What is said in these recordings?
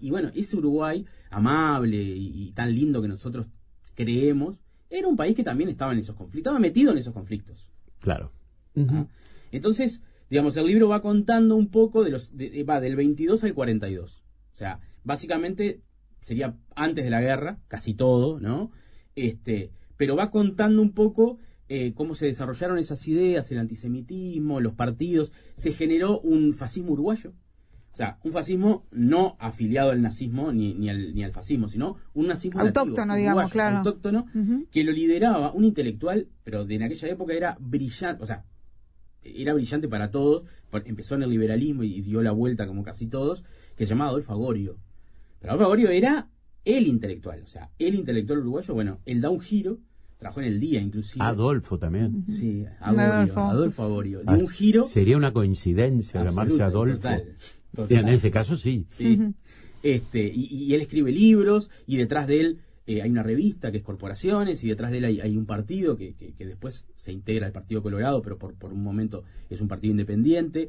Y bueno, ese Uruguay amable y tan lindo que nosotros creemos, era un país que también estaba en esos conflictos, estaba metido en esos conflictos. Claro. Entonces, digamos, el libro va contando un poco va del 22 al 42. O sea, básicamente sería antes de la guerra, casi todo, ¿no? Pero va contando un poco cómo se desarrollaron esas ideas, el antisemitismo, los partidos. Se generó un fascismo uruguayo. O sea, un fascismo no afiliado al nazismo ni al fascismo, sino un nazismo autóctono, nativo, digamos, uruguayo, claro. autóctono, que lo lideraba un intelectual, pero en aquella época era brillante, o sea, era brillante para todos, empezó en el liberalismo y dio la vuelta como casi todos, que se llamaba Adolfo Agorio. Pero Adolfo Agorio era el intelectual, o sea, el intelectual uruguayo. Bueno, él da un giro, trabajó en El Día inclusive. Adolfo también. Sí, Adolfo Agorio. Dio un giro. Sería una coincidencia llamarse Adolfo. Total. En ese caso sí. Sí. Y él escribe libros, y detrás de él hay una revista que es Corporaciones, y detrás de él hay un partido que después se integra al Partido Colorado, pero por un momento es un partido independiente.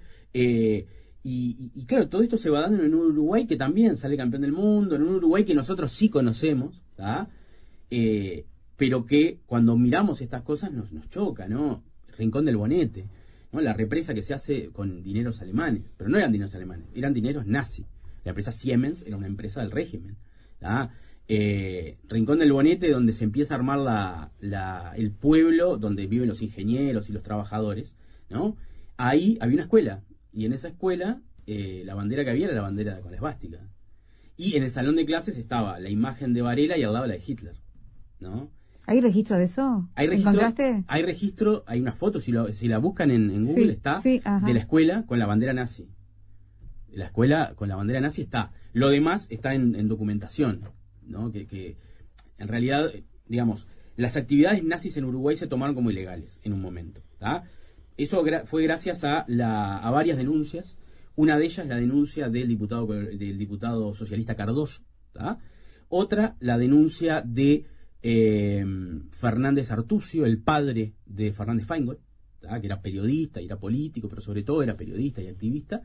Y claro, todo esto se va dando en un Uruguay que también sale campeón del mundo, en un Uruguay que nosotros sí conocemos, ¿tá? Pero que cuando miramos estas cosas nos choca, ¿no? Rincón del Bonete, ¿no? La represa que se hace con dineros alemanes, pero no eran dineros alemanes, eran dineros nazi. La empresa Siemens era una empresa del régimen, ¿tá? Rincón del Bonete, donde se empieza a armar el pueblo donde viven los ingenieros y los trabajadores, ¿no? Ahí había una escuela, y en esa escuela la bandera que había era la bandera con la esvástica, y en el salón de clases estaba la imagen de Varela y al lado la de Hitler, ¿no? ¿Hay registro de eso? ¿Encontraste? Hay registro, hay una foto, si la buscan en Google, está de la escuela con la bandera nazi. La escuela con la bandera nazi está. Lo demás está en documentación, ¿no? Que en realidad, digamos, las actividades nazis en Uruguay se tomaron como ilegales en un momento, ¿tá? Eso fue gracias a varias denuncias. Una de ellas, la denuncia del diputado socialista Cardoso, ¿tá? Otra, la denuncia de Fernández Artucio, el padre de Fernández Feingold, ¿tá? Que era periodista y era político, pero sobre todo era periodista y activista.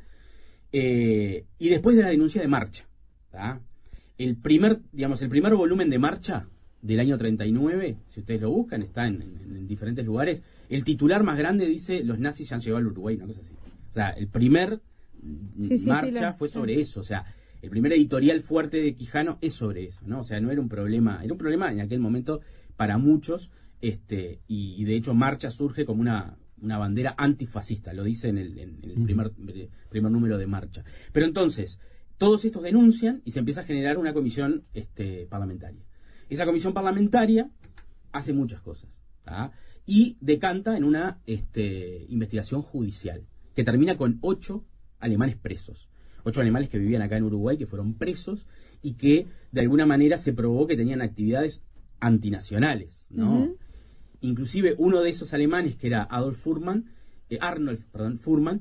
Y después de la denuncia de Marcha, ¿tá? El primer volumen de Marcha del año 39, si ustedes lo buscan, está en diferentes lugares. El titular más grande dice: los nazis ya han llegado al Uruguay, una cosa así. O sea, el primer Marcha fue sobre eso. O sea, el primer editorial fuerte de Quijano es sobre eso, ¿no? O sea, no era un problema, era un problema en aquel momento para muchos, y de hecho Marcha surge como una bandera antifascista, lo dice en el primer número de Marcha. Pero entonces, todos estos denuncian y se empieza a generar una comisión parlamentaria. Esa comisión parlamentaria hace muchas cosas, ¿tá? Y decanta en una investigación judicial que termina con 8 alemanes presos. 8 alemanes que vivían acá en Uruguay, que fueron presos y que de alguna manera se probó que tenían actividades antinacionales, ¿no? Inclusive uno de esos alemanes, que era Arnold Fuhrmann,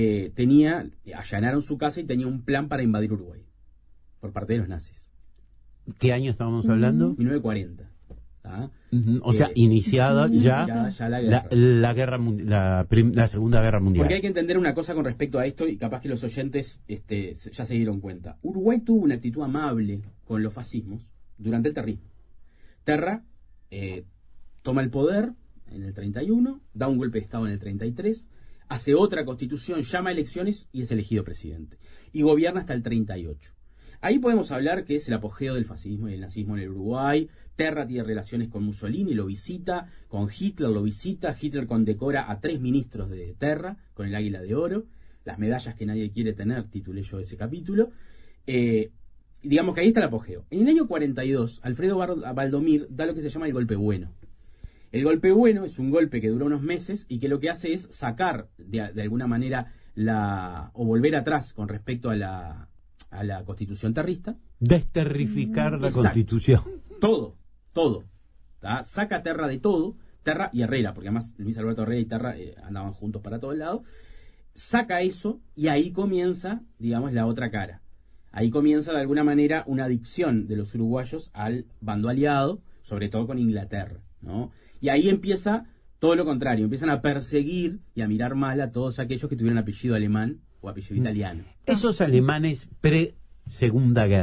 allanaron su casa y tenía un plan para invadir Uruguay por parte de los nazis. ¿Qué año estábamos hablando? 1940. ¿Ah? O sea, iniciada ya la guerra. la Segunda Guerra Mundial. Porque hay que entender una cosa con respecto a esto, y capaz que los oyentes ya se dieron cuenta. Uruguay tuvo una actitud amable con los fascismos durante el terrorismo. Terra toma el poder en el 31, da un golpe de Estado en el 33, hace otra constitución, llama a elecciones y es elegido presidente. Y gobierna hasta el 38. Ahí podemos hablar que es el apogeo del fascismo y el nazismo en el Uruguay. Terra tiene relaciones con Mussolini, lo visita, con Hitler lo visita. Hitler condecora a 3 ministros de Terra con el Águila de Oro, las medallas que nadie quiere tener, titulé yo ese capítulo. Digamos que ahí está el apogeo. En el año 42, Alfredo Valdomir da lo que se llama el golpe bueno. El golpe bueno es un golpe que dura unos meses y que lo que hace es sacar de alguna manera o volver atrás con respecto a la constitución terrista. Desterrificar la Exacto. constitución. Todo. ¿Tá? Saca Terra de todo, Terra y Herrera, porque además Luis Alberto Herrera y Terra andaban juntos para todos lados. Saca eso y ahí comienza, digamos, la otra cara. Ahí comienza de alguna manera una adicción de los uruguayos al bando aliado, sobre todo con Inglaterra, ¿no? Y ahí empieza todo lo contrario, empiezan a perseguir y a mirar mal a todos aquellos que tuvieran apellido alemán o apellido italiano. Esos alemanes pre-Segunda Guerra.